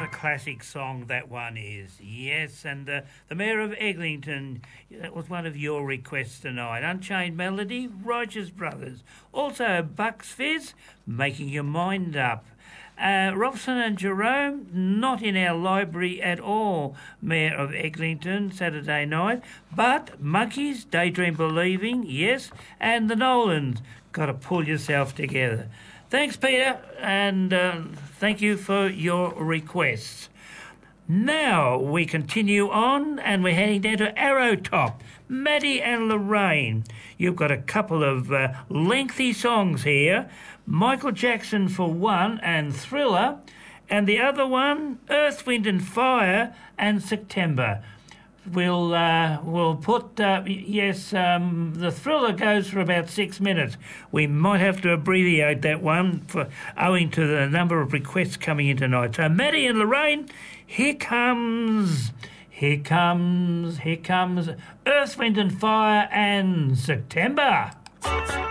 classic song that one is. Yes, and the Mayor of Eglinton, that was one of your requests tonight. Unchained Melody, Righteous Brothers. Also Bucks Fizz, Making Your Mind Up. Robson and Jerome, not in our library at all, Mayor of Eglinton, Saturday night. But Monkeys, Daydream Believing, yes. And the Nolans, Gotta Pull Yourself Together. Thanks, Peter, and thank you for your requests. Now we continue on, and we're heading down to Arrowtop. Maddie and Lorraine, you've got a couple of lengthy songs here. Michael Jackson for one, and Thriller, and the other one, Earth, Wind and Fire and September. We'll put, the Thriller goes for about 6 minutes. We might have to abbreviate that one owing to the number of requests coming in tonight. So Maddie and Lorraine, here comes Earth, Wind and Fire and September.